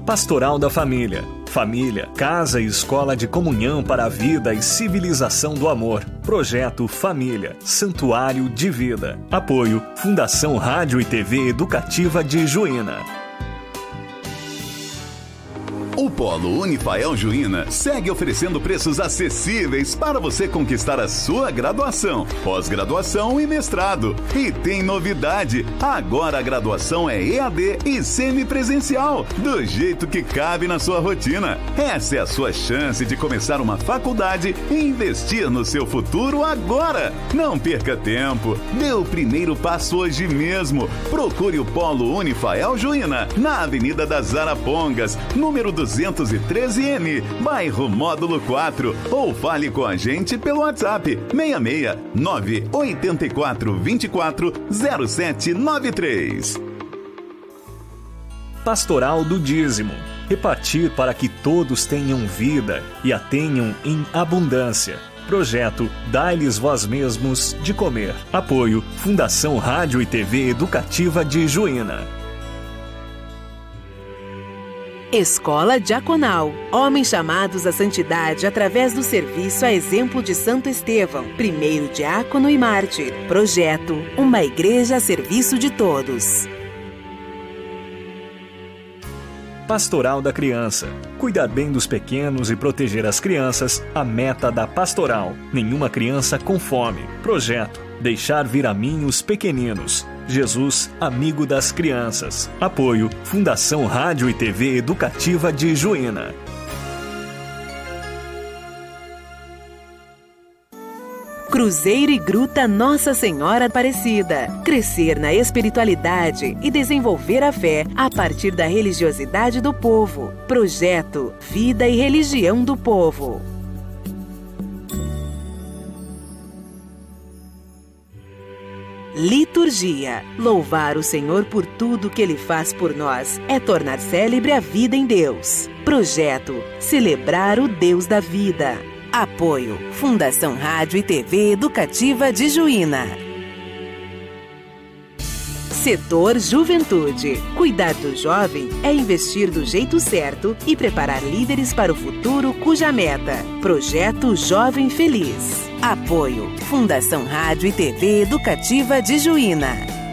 Pastoral da Família. Família, casa e escola de comunhão para a vida e civilização do amor. Projeto Família, Santuário de Vida. Apoio, Fundação Rádio e TV Educativa de Juína. O Polo Unifael Juína segue oferecendo preços acessíveis para você conquistar a sua graduação, pós-graduação e mestrado. E tem novidade, agora a graduação é EAD e semipresencial, do jeito que cabe na sua rotina. Essa é a sua chance de começar uma faculdade e investir no seu futuro agora. Não perca tempo, dê o primeiro passo hoje mesmo. Procure o Polo Unifael Juína, na Avenida das Arapongas, número 213N, bairro Módulo 4, ou fale com a gente pelo WhatsApp 66 984 24 0793. Pastoral do Dízimo. Repartir para que todos tenham vida e a tenham em abundância. Projeto Dai-lhes vós mesmos de comer. Apoio Fundação Rádio e TV Educativa de Juína. Escola Diaconal. Homens chamados à santidade através do serviço a exemplo de Santo Estevão, primeiro diácono e mártir. Projeto Uma Igreja a Serviço de Todos. Pastoral da Criança. Cuidar bem dos pequenos e proteger as crianças, a meta da pastoral. Nenhuma criança com fome. Projeto Deixar vir a mim os pequeninos. Jesus, amigo das crianças. Apoio Fundação Rádio e TV Educativa de Juína. Cruzeiro e Gruta Nossa Senhora Aparecida. Crescer na espiritualidade e desenvolver a fé a partir da religiosidade do povo. Projeto Vida e Religião do Povo. Liturgia. Louvar o Senhor por tudo que Ele faz por nós é tornar célebre a vida em Deus. Projeto Celebrar o Deus da Vida. Apoio Fundação Rádio e TV Educativa de Juína. Setor Juventude. Cuidar do jovem é investir do jeito certo e preparar líderes para o futuro cuja meta. Projeto Jovem Feliz. Apoio Fundação Rádio e TV Educativa de Juína.